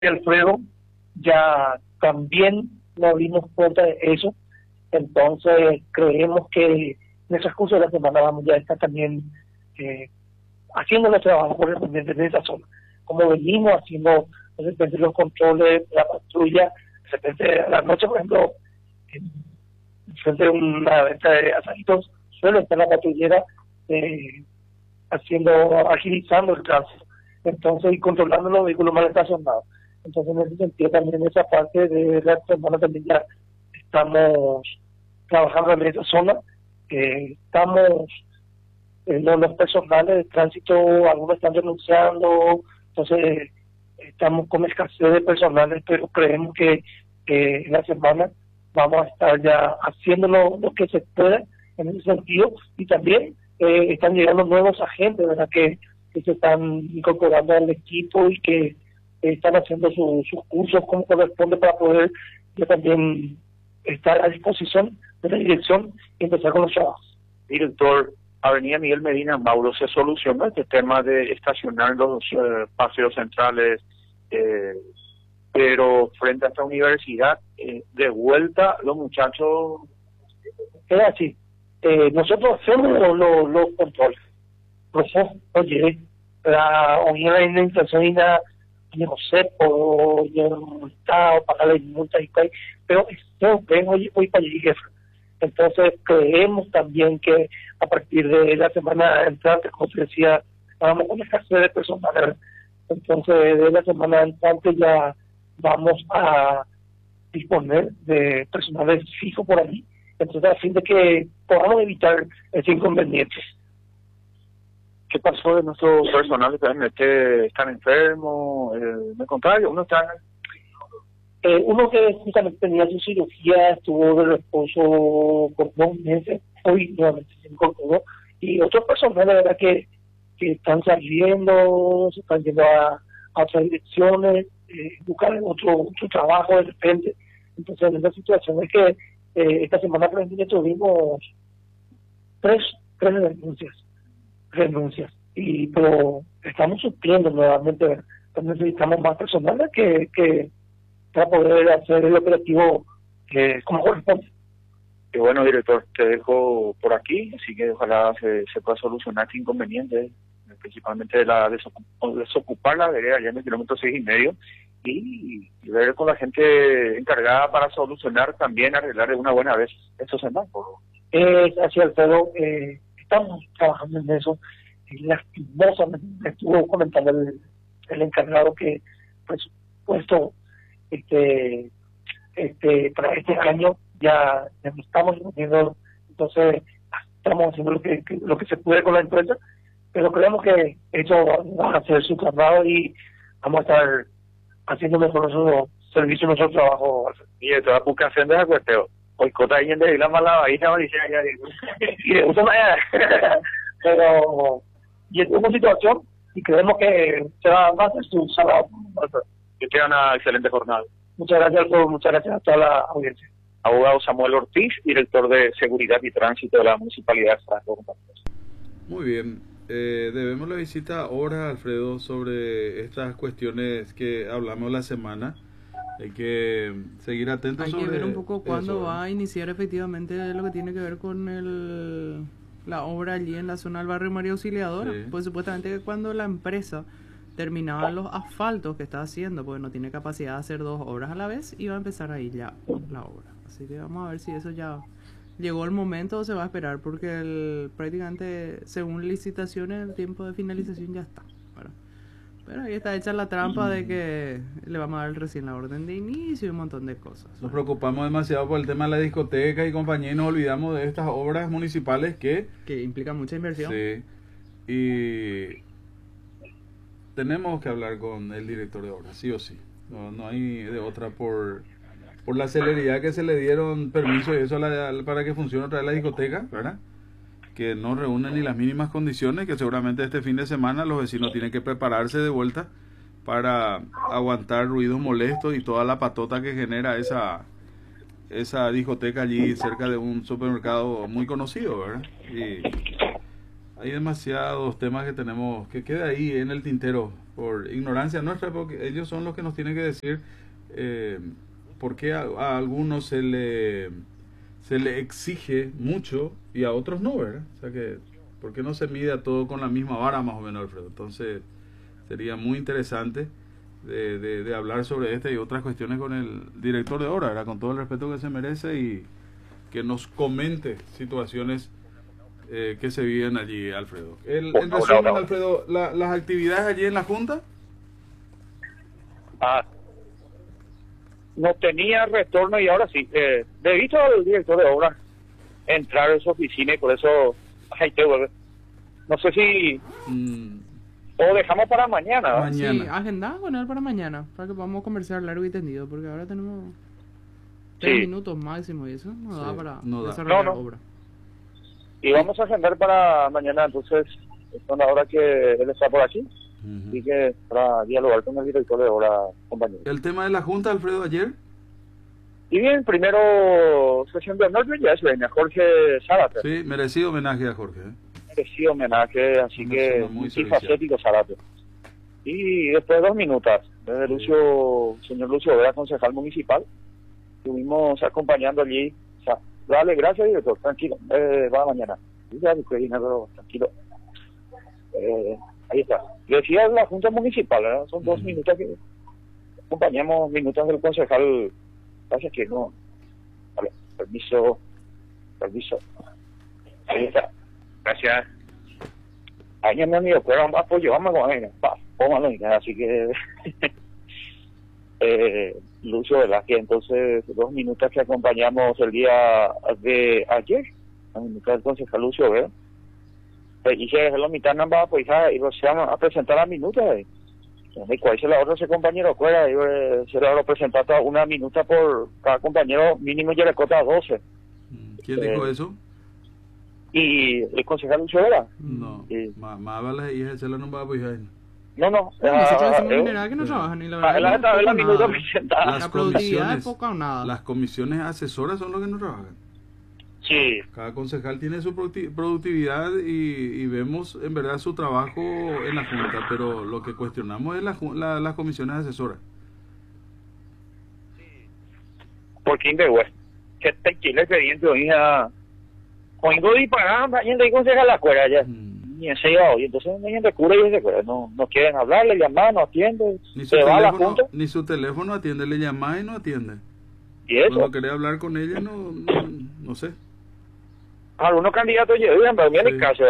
Alfredo, ya también nos dimos cuenta de eso, entonces creemos que en el transcurso de la semana vamos ya a estar también eh, haciendo los trabajos correspondientes de esa zona, como venimos haciendo de repente los controles, la patrulla, de repente a la noche, por ejemplo, frente a una venta de asaditos, suele estar la patrullera eh, agilizando el tránsito, entonces, y controlando los vehículos mal estacionados. Entonces, en ese sentido, también en esa parte de la semana también ya estamos trabajando en esa zona, estamos, los personales de tránsito, algunos están renunciando, entonces estamos con escasez de personales, pero creemos que en la semana vamos a estar ya haciendo lo que se pueda en ese sentido, y también están llegando nuevos agentes, ¿verdad?, que se están incorporando al equipo y que están haciendo sus cursos como corresponde para poder ya también estar a disposición de la dirección y empezar con los trabajos. Director, Avenida Miguel Medina, Mauro, ¿se solucionó este tema de estacionar los paseos centrales, pero frente a esta universidad, de vuelta los muchachos? Es así, nosotros hacemos los controles, nosotros, oye, la unidad de indemnización y la no sé, por multado, pagarle multas y tal, pero yo vengo hoy para allí, jefe. Entonces creemos también que a partir de la semana entrante, como te decía, vamos con escasez de personal. Entonces de la semana entrante ya vamos a disponer de personal fijo por allí, entonces a fin de que podamos evitar ese inconveniente. ¿Qué pasó de nuestros personales que están enfermos? Me contrario, uno está... uno que justamente tenía su cirugía, estuvo de reposo por 2 meses, hoy nuevamente se incorporó, y otros personas, la verdad, que están saliendo, se están yendo a otras direcciones, buscar otro trabajo de repente. Entonces, en esta situación es que esta semana, por ejemplo, tuvimos tres renuncias, pero estamos supliendo nuevamente, ¿verdad? Entonces necesitamos más personal que para poder hacer el operativo como corresponde. Y bueno, director, te dejo por aquí, así que ojalá se pueda solucionar este inconveniente, principalmente de la desocupar la vereda ya en el kilómetro 6,5, y ver con la gente encargada para solucionar también, arreglar de una buena vez estos semáforos. Así, Alfredo, estamos trabajando en eso. Lastimosamente me estuvo comentando el encargado que presupuesto para este año ya no estamos haciendo, entonces estamos haciendo lo que se puede con la empresa, pero creemos que eso va a hacer su trabajo y vamos a estar haciendo mejor nuestro servicio, nuestro trabajo. Y de toda publicación de acuerdo, hoy cota ahí en de la mala ahí no dice ya y de esa manera pero y es una situación y creemos que se va a hacer su sábado. Que tenga una excelente jornada. Muchas gracias muchas gracias a toda la audiencia. Abogado Samuel Ortiz, director de Seguridad y Tránsito de la Municipalidad de Franco. Muy bien. Debemos la visita ahora, Alfredo, sobre estas cuestiones que hablamos la semana. Hay que seguir atentos. Hay que ver un poco cuándo va a iniciar efectivamente lo que tiene que ver con la obra allí en la zona del barrio María Auxiliadora. Sí. Pues supuestamente cuando la empresa terminaba los asfaltos que está haciendo, pues no tiene capacidad de hacer 2 obras a la vez, y va a empezar ahí ya la obra. Así que vamos a ver si eso ya llegó el momento o se va a esperar, porque prácticamente según licitaciones el tiempo de finalización ya está. Pero ahí está hecha la trampa de que le vamos a dar recién la orden de inicio y un montón de cosas. Nos preocupamos demasiado por el tema de la discoteca y compañía y nos olvidamos de estas obras municipales que implican mucha inversión. Sí. Y tenemos que hablar con el director de obras, sí o sí. No hay de otra por la celeridad que se le dieron permiso y eso para que funcione otra vez la discoteca, ¿verdad? Que no reúnen ni las mínimas condiciones, que seguramente este fin de semana los vecinos tienen que prepararse de vuelta para aguantar ruidos molestos y toda la patota que genera esa discoteca allí cerca de un supermercado muy conocido, ¿verdad? Y hay demasiados temas que tenemos que queda ahí en el tintero por ignorancia nuestra, porque ellos son los que nos tienen que decir por qué a algunos se le exige mucho y a otros no, ¿verdad? O sea que, ¿por qué no se mide a todo con la misma vara más o menos, Alfredo? Entonces, sería muy interesante de hablar sobre esta y otras cuestiones con el director de obra, ¿verdad? Con todo el respeto que se merece, y que nos comente situaciones que se viven allí, Alfredo. En resumen, Alfredo, las actividades allí en la Junta. No tenía retorno y ahora sí. Le he visto al director de obra entrar en su oficina y por eso ahí te vuelve. No sé si o dejamos para mañana. Sí, agendá con él para mañana, para que podamos conversar largo y tendido, porque ahora tenemos 3 minutos máximo y eso no da para desarrollar la obra. Y vamos a agendar para mañana, entonces, con la hora que él está por aquí. Así que para dialogar con el director de obra, compañero. El tema de la Junta, Alfredo, ayer. Y bien, primero sesión de honor, ya es a Jorge Zárate. Sí, merecido homenaje a Jorge. Merecido homenaje, así que multifacético Zárate. Y después 2 minutos, desde señor Lucio Vera, concejal municipal, estuvimos acompañando allí. O sea, dale, gracias, director, tranquilo, va mañana. Pero tranquilo. Ahí está. Decía la Junta Municipal, ¿verdad? Son 2 minutos que acompañamos, minutos del concejal. Gracias que no. Vale, permiso. Ahí está. Gracias. Ayer me han ido, pero apoyo, vamos con él. Póngalo, así que. Lucio Velázquez, entonces 2 minutos que acompañamos el día de ayer. La minutos del concejal Lucio Velázquez. Y se la mitad no va pues y se van a presentar a minutos y cuál es la otra ese compañero fuera y se lo presentar a 1 minuta por cada compañero, mínimo ya le cota 12. ¿Quién dijo eso? Y el concejal Lucio Vera. No, más vale y se lo no va a pues no, nosotros decimos en general que no trabajan y la verdad la minuta presentada. La productividad es poca o nada. Las comisiones asesoras son los que no trabajan. Sí. Cada concejal tiene su productividad y vemos en verdad su trabajo en la Junta, pero lo que cuestionamos es las comisiones asesoras. Porque que te quiere expediente hoy cuando disparan alguien de concejal la cuera ya ni en serio hoy, entonces alguien de cura y de cuera no quieren hablar, le llaman, no atiende, se va a la Junta, ni su teléfono atiende, le llama y no atiende. ¿Y eso? Cuando quería hablar con ella no sé. Algunos candidatos llegan, pero mira el caso.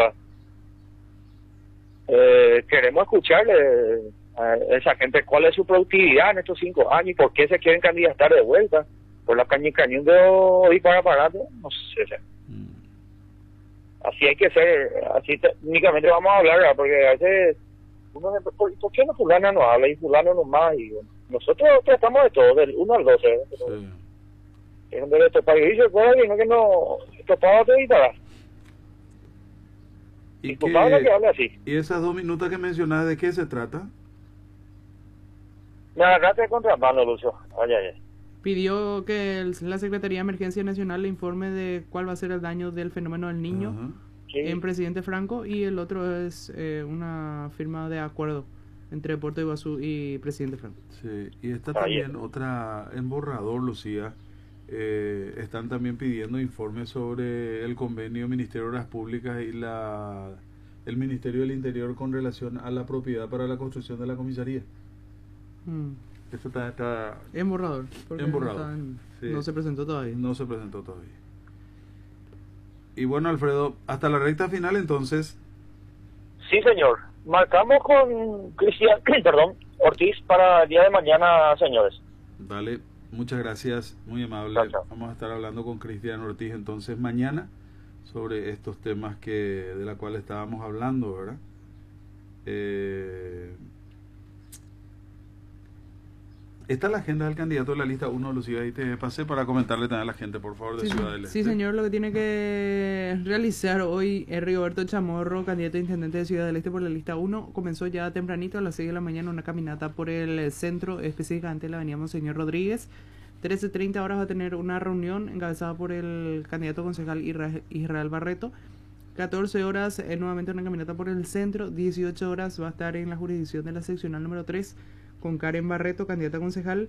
Queremos escucharle a esa gente cuál es su productividad en estos 5 años y por qué se quieren candidatar de vuelta. Por la cañón de hoy para parate, no sé. Así hay que ser, así técnicamente vamos a hablar, ¿verdad? Porque a veces uno ¿por qué no fulano no habla y fulano no más? Y bueno, nosotros tratamos de todo, del 1 al 12. Sí. Es donde le topa y dice, pues alguien que no topaba te editará. ¿Y que hable así? ¿Y esas 2 minutos que mencionas, de qué se trata? Me agarraste de contramano, Lucio. Ay. Pidió que la Secretaría de Emergencia Nacional le informe de cuál va a ser el daño del fenómeno del Niño en Presidente Franco, y el otro es una firma de acuerdo entre Puerto Iguazú y Presidente Franco. Sí, y está también otra en borrador, Lucía. Están también pidiendo informes sobre el convenio Ministerio de Obras Públicas y el Ministerio del Interior con relación a la propiedad para la construcción de la comisaría. Esto está en borrador. En borrador. No se presentó todavía. Y bueno, Alfredo, hasta la recta final entonces. Sí, señor. Marcamos con Cristian Ortiz para el día de mañana, señores. Dale. Muchas gracias, muy amable. Chao. Vamos a estar hablando con Cristian Ortiz entonces mañana sobre estos temas de la cual estábamos hablando, ¿verdad? Esta es la agenda del candidato de la lista 1, Lucía, y te pasé para comentarle también a la gente, por favor, de Ciudad del Este. Sí, señor, lo que tiene que realizar hoy es Rigoberto Chamorro, candidato a intendente de Ciudad del Este por la lista 1. Comenzó ya tempranito a las 6 de la mañana una caminata por el centro, específicamente la avenida Monseñor Rodríguez. 13:30 horas va a tener una reunión encabezada por el candidato concejal Israel Barreto. 14 horas nuevamente una caminata por el centro. 18 horas va a estar en la jurisdicción de la seccional número 3 con Karen Barreto, candidata a concejal.